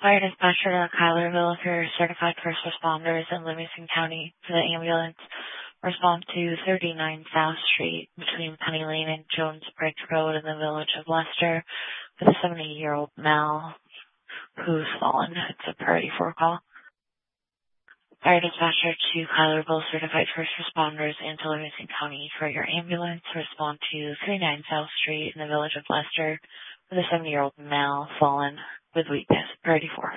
Fire dispatcher to Kylerville, if you're certified first responders in Livingston County for the ambulance, respond to 39 South Street between Penny Lane and Jones Bridge Road in the village of Leicester for the 70-year-old male who's fallen. It's a priority 4 call. Fire dispatcher to Kylerville, certified first responders into Livingston County for your ambulance, respond to 39 South Street in the village of Leicester for the 70-year-old male fallen with weakness, priority 4.